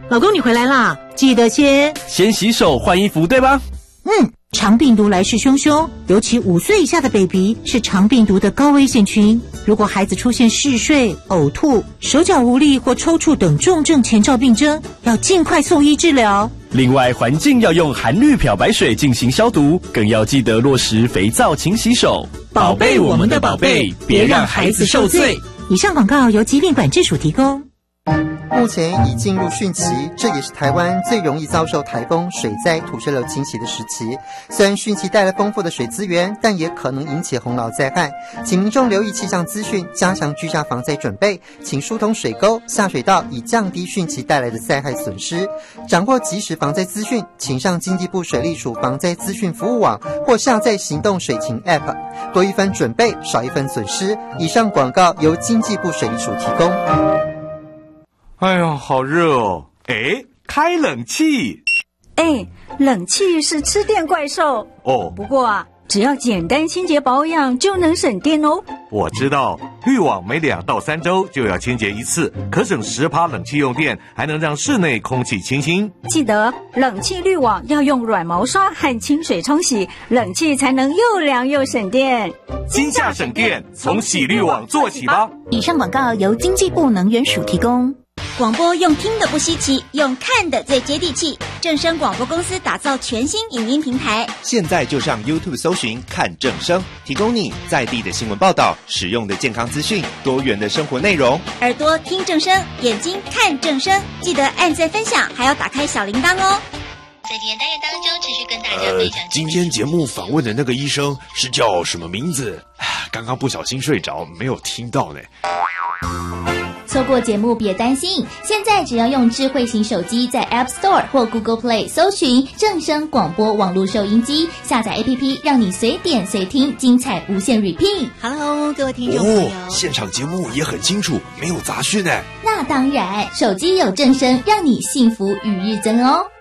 老公你回来啦，记得先洗手换衣服，对吧？ 肠病毒来势汹汹，尤其5岁以下的 baby 是肠病毒的高危险群。如果孩子出现嗜睡、呕吐、手脚无力或抽搐等重症前兆病征，要尽快送医治疗。 另外，环境要用含氯漂白水进行消毒，更要记得落实肥皂勤洗手，宝贝我们的宝贝，别让孩子受罪。 以上广告由疾病管制署提供。 目前已进入汛期，这也是台湾最容易遭受台风、水灾、土石流侵袭的时期。虽然汛期带来丰富的水资源，但也可能引起洪涝灾害，请民众留意气象资讯，加强居家防灾准备，请疏通水沟、下水道，以降低汛期带来的灾害损失。掌握即时防灾资讯，请上经济部水利署防灾资讯服务网或下载行动水情 App， 多一分准备，少一分损失。以上广告由经济部水利署提供。 哎呦，好热哦！哎，开冷气。 哎，冷气是吃电怪兽哦。 不过啊，只要简单清洁保养就能省电哦。 我知道，滤网每2到3周就要清洁一次，可省10%冷气用电，还能让室内空气清新。 记得冷气滤网要用软毛刷和清水冲洗，冷气才能又凉又省电。 今夏省电，从洗滤网做起吧。 以上广告由经济部能源署提供。 广播用听的不稀奇，用看的最接地气。正声广播公司打造全新影音平台， 现在就上 YouTube 搜寻看正声，提供你在地的新闻报道、实用的健康资讯、多元的生活内容。 耳朵听正声，眼睛看正声，记得按赞分享，还要打开小铃铛哦。 在今天单元当中，持续跟大家分享。 今天节目访问的那个医生是叫什么名字？刚刚不小心睡着，没有听到呢。 错过节目别担心，现在只要用智慧型手机在 App Store 或 Google Play 搜寻正声广播网络收音机，下载 APP， 让你随点随听，精彩无限 repeat。 Hello， 各位听众朋友， 现场节目也很清楚，没有杂讯哎。 那当然，手机有正声，让你幸福与日增哦。